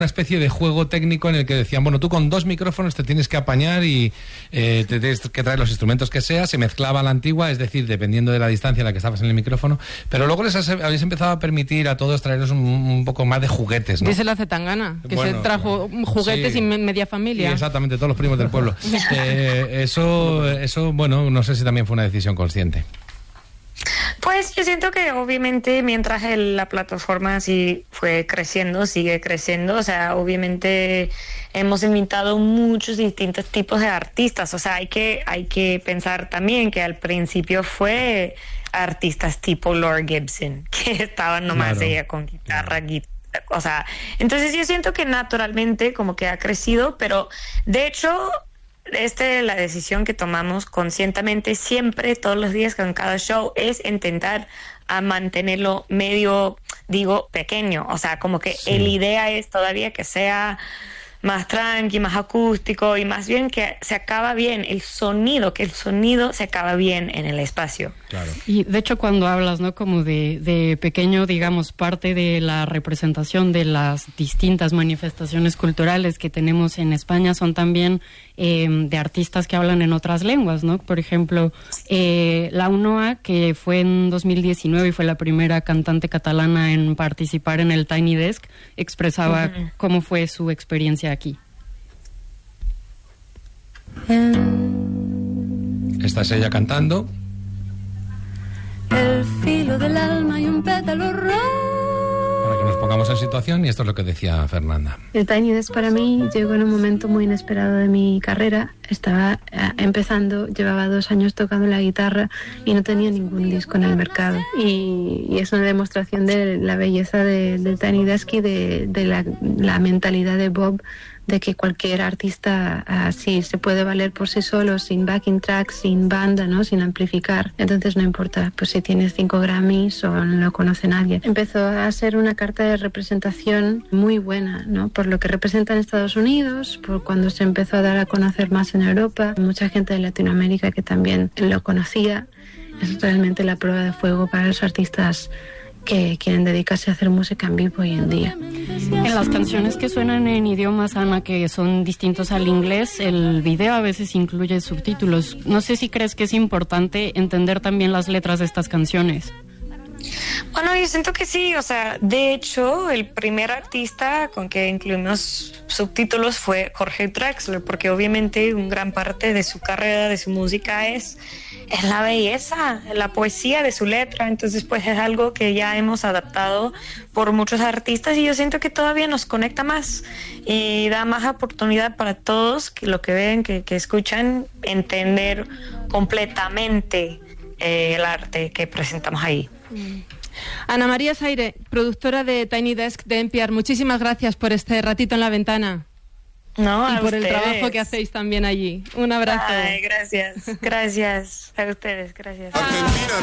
una especie de juego técnico en el que decían, bueno, tú con 2 micrófonos te tienes que apañar y te tienes que traer los instrumentos que sea. Se mezclaba a la antigua, es decir, dependiendo de la distancia en la que estabas en el micrófono, pero luego les habéis empezado a permitir a todos traeros un poco más de juguetes, ¿no? Díselo a Zetangana, que se trajo juguetes, sí, y media familia. Sí, exactamente, todos los primos del pueblo. Eso, bueno, no sé si también fue una decisión consciente. Pues yo siento que obviamente mientras la plataforma sigue creciendo, o sea, obviamente hemos invitado muchos distintos tipos de artistas, o sea, hay que pensar también que al principio fue artistas tipo Laura Gibson, que estaban nomás ella con guitarra, o sea, entonces yo siento que naturalmente como que ha crecido, pero de hecho la decisión que tomamos conscientemente siempre, todos los días con cada show, es intentar a mantenerlo medio, pequeño. O sea, como que la idea es todavía que sea más tranqui, más acústico y más bien que se acaba bien que el sonido se acaba bien en el espacio. Claro. Y de hecho cuando hablas, ¿no? Como de pequeño, digamos, parte de la representación de las distintas manifestaciones culturales que tenemos en España son también de artistas que hablan en otras lenguas, ¿no? Por ejemplo, la Unoa, que fue en 2019 y fue la primera cantante catalana en participar en el Tiny Desk, expresaba cómo fue su experiencia aquí. Esta es ella cantando. El filo del alma y un pétalo rojo. Para que nos pongamos en situación, y esto es lo que decía Fernanda. El Tiny Desk para mí llegó en un momento muy inesperado de mi carrera. Estaba empezando, llevaba 2 años tocando la guitarra y no tenía ningún disco en el mercado. Y es una demostración de la belleza del Tiny Desk y de la mentalidad de Bob, de que cualquier artista así se puede valer por sí solo, sin backing track, sin banda, ¿no? Sin amplificar. Entonces no importa, pues si tienes 5 Grammys o no lo conoce nadie. Empezó a ser una carta de representación muy buena, ¿no? Por lo que representa en Estados Unidos, por cuando se empezó a dar a conocer más en Europa, mucha gente de Latinoamérica que también lo conocía. Es realmente la prueba de fuego para los artistas que quieren dedicarse a hacer música en vivo hoy en día. En las canciones que suenan en idiomas, Ana, que son distintos al inglés, el video a veces incluye subtítulos. No sé si crees que es importante entender también las letras de estas canciones. Bueno, yo siento que sí, o sea, de hecho, el primer artista con que incluimos subtítulos fue Jorge Drexler, porque obviamente una gran parte de su carrera, de su música es la belleza, la poesía de su letra, entonces pues es algo que ya hemos adaptado por muchos artistas y yo siento que todavía nos conecta más y da más oportunidad para todos que lo que ven, que escuchan, entender completamente el arte que presentamos ahí. Ana María Saire, productora de Tiny Desk de NPR, muchísimas gracias por este ratito en la ventana. No, y por ustedes. El trabajo que hacéis también allí. Un abrazo. Ay, gracias a ustedes, gracias.